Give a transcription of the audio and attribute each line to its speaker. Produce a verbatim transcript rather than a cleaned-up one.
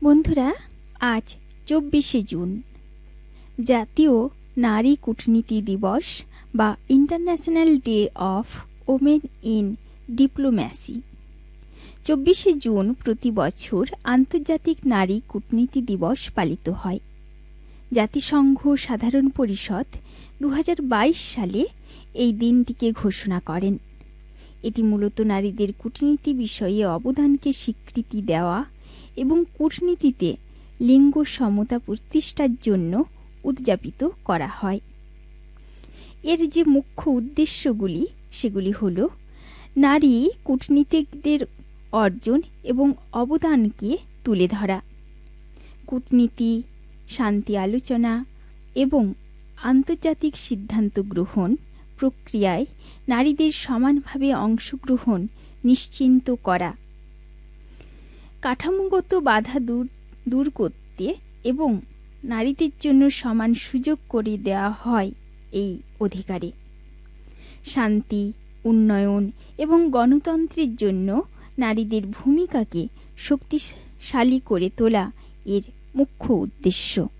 Speaker 1: বন্ধুরা, আজ চব্বিশে জুন জাতীয় নারী কূটনীতি দিবস বা international day of women in diplomacy. চব্বিশে জুন প্রতি বছর আন্তর্জাতিক নারী কূটনীতি দিবস পালিত হয়। জাতিসংঘ সাধারণ পরিষদ দু হাজার বাইশ সালে এই দিনটিকে ঘোষণা করেন। এটি মূলত নারীদের কূটনীতি বিষয়ে অবদানকে স্বীকৃতি দেওয়া এবং কূটনীতিতে লিঙ্গ সমতা প্রতিষ্ঠার জন্য উদযাপিত করা হয়। এর যে মুখ্য উদ্দেশ্যগুলি সেগুলি হল নারী কূটনীতিকদের অর্জন এবং অবদানকে তুলে ধরা, কূটনীতি, শান্তি আলোচনা এবং আন্তর্জাতিক সিদ্ধান্ত গ্রহণ প্রক্রিয়ায় নারীদের সমানভাবে অংশগ্রহণ নিশ্চিত করা, কাঠামোগত বাধা দূর দূর করতে এবং নারীদের জন্য সমান সুযোগ করে দেওয়া হয় এই অধিকারে, শান্তি, উন্নয়ন এবং গণতন্ত্রের জন্য নারীদের ভূমিকাকে শক্তিশালী করে তোলা এর মুখ্য উদ্দেশ্য।